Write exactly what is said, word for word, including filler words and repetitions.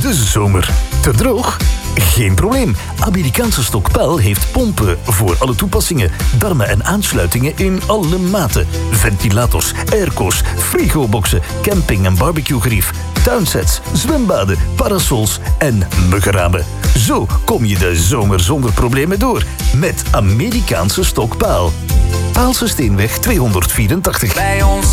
de zomer. Te droog? Geen probleem. Amerikaanse Stokpaal heeft pompen voor alle toepassingen. Darmen en aansluitingen in alle maten. Ventilators, airco's, frigoboxen, camping- en barbecuegerief, tuinsets, zwembaden, parasols en muggenramen. Zo kom je de zomer zonder problemen door. Met Amerikaanse Stokpaal. Paalse Steenweg tweehonderdvierentachtig. Bij ons